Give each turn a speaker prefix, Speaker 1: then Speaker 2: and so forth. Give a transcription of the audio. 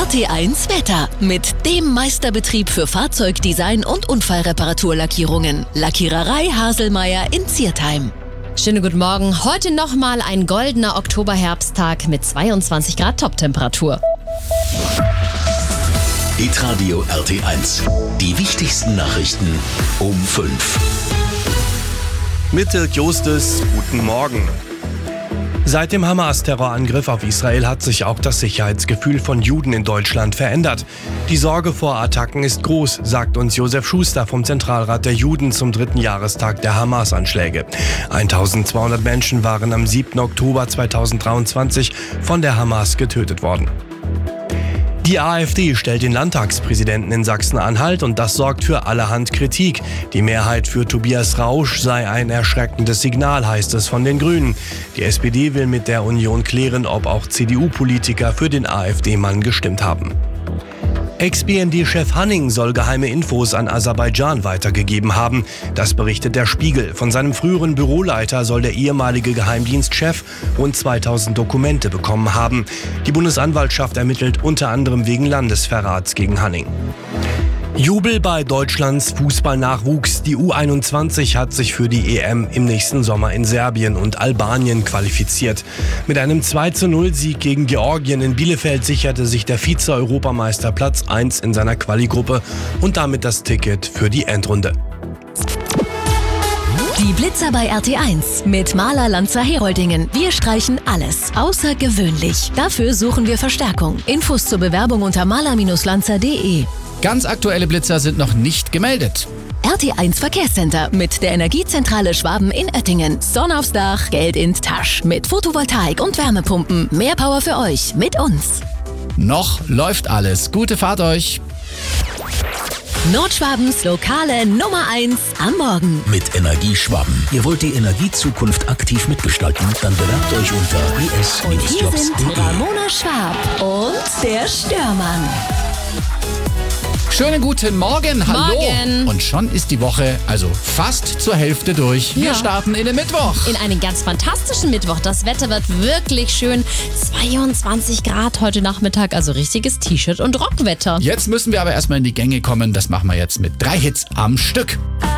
Speaker 1: RT1 Wetter mit dem Meisterbetrieb für Fahrzeugdesign und Unfallreparaturlackierungen. Lackiererei Haselmeier in Ziertheim.
Speaker 2: Schönen guten Morgen. Heute nochmal ein goldener Oktoberherbsttag mit 22 Grad Toptemperatur.
Speaker 3: Hitradio RT1. Die wichtigsten Nachrichten um 5.
Speaker 4: Mit Dirk Justus, guten Morgen. Seit dem Hamas-Terrorangriff auf Israel hat sich auch das Sicherheitsgefühl von Juden in Deutschland verändert. Die Sorge vor Attacken ist groß, sagt uns Josef Schuster vom Zentralrat der Juden zum 3. Jahrestag der Hamas-Anschläge. 1200 Menschen waren am 7. Oktober 2023 von der Hamas getötet worden. Die AfD stellt den Landtagspräsidenten in Sachsen-Anhalt und das sorgt für allerhand Kritik. Die Mehrheit für Tobias Rausch sei ein erschreckendes Signal, heißt es von den Grünen. Die SPD will mit der Union klären, ob auch CDU-Politiker für den AfD-Mann gestimmt haben. Ex-BND-Chef Hanning soll geheime Infos an Aserbaidschan weitergegeben haben. Das berichtet der Spiegel. Von seinem früheren Büroleiter soll der ehemalige Geheimdienstchef rund 2000 Dokumente bekommen haben. Die Bundesanwaltschaft ermittelt unter anderem wegen Landesverrats gegen Hanning. Jubel bei Deutschlands Fußballnachwuchs. Die U21 hat sich für die EM im nächsten Sommer in Serbien und Albanien qualifiziert. Mit einem 2:0-Sieg gegen Georgien in Bielefeld sicherte sich der Vize-Europameister Platz 1 in seiner Quali-Gruppe und damit das Ticket für die Endrunde.
Speaker 1: Die Blitzer bei RT1 mit Maler Lanzer Heroldingen. Wir streichen alles außergewöhnlich. Dafür suchen wir Verstärkung. Infos zur Bewerbung unter maler-lanzer.de.
Speaker 5: Ganz aktuelle Blitzer sind noch nicht gemeldet.
Speaker 1: RT1 Verkehrscenter mit der Energiezentrale Schwaben in Oettingen. Sonne aufs Dach, Geld in Tasch. Mit Photovoltaik und Wärmepumpen. Mehr Power für euch mit uns.
Speaker 5: Noch läuft alles. Gute Fahrt euch.
Speaker 1: Nordschwabens lokale Nummer 1 am Morgen.
Speaker 3: Mit Energie Schwaben. Ihr wollt die Energiezukunft aktiv mitgestalten? Dann bewerbt euch unter
Speaker 1: Und hier sind
Speaker 3: is-jobs.de.
Speaker 1: Ramona Schwab und der Störmann.
Speaker 5: Schönen guten Morgen, hallo.
Speaker 2: Morgen.
Speaker 5: Und schon ist die Woche also fast zur Hälfte durch. Wir starten in den Mittwoch.
Speaker 2: In einen ganz fantastischen Mittwoch. Das Wetter wird wirklich schön. 22 Grad heute Nachmittag, also richtiges T-Shirt- und Rockwetter.
Speaker 5: Jetzt müssen wir aber erstmal in die Gänge kommen. Das machen wir jetzt mit 3 Hits am Stück.